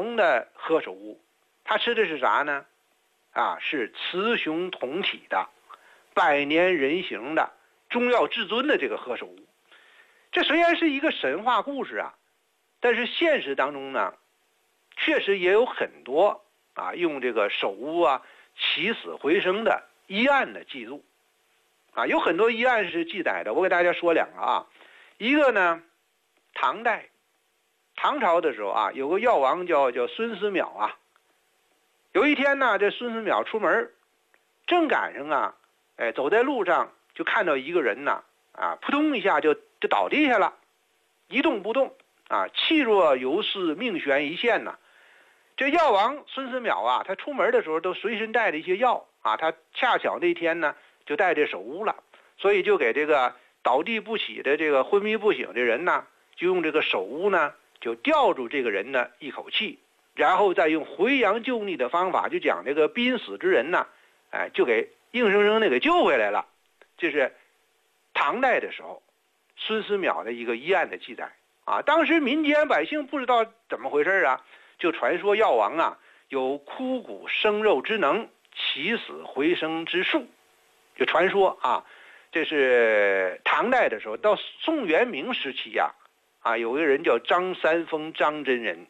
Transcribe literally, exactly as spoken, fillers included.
通的何首乌，他吃的是啥呢？啊，是雌雄同体的、百年人形的、终要至尊的这个何首乌。这虽然是一个神话故事啊，但是现实当中呢，确实也有很多啊用这个首乌啊起死回生的医案的记录啊，有很多医案是记载的。我给大家说两个啊，一个呢，唐代唐朝的时候啊，有个药王叫叫孙思邈啊。有一天呢，这孙思邈出门，正赶上啊，哎，走在路上就看到一个人呢，啊，扑通一下就就倒地下了，一动不动啊，气若游丝，命悬一线呐。这药王孙思邈啊，他出门的时候都随身带着一些药啊，他恰巧那天呢就带这首乌了，所以就给这个倒地不起的这个昏迷不醒的人呢，就用这个首乌呢就吊住这个人的一口气，然后再用回阳救逆的方法，就讲这个濒死之人呢，哎，就给硬生生的给救回来了。这是唐代的时候孙思邈的一个医案的记载啊。当时民间百姓不知道怎么回事啊，就传说药王啊有枯骨生肉之能，起死回生之术，就传说啊。这是唐代的时候。到宋元明时期呀、啊，啊有个人叫张三丰张真人，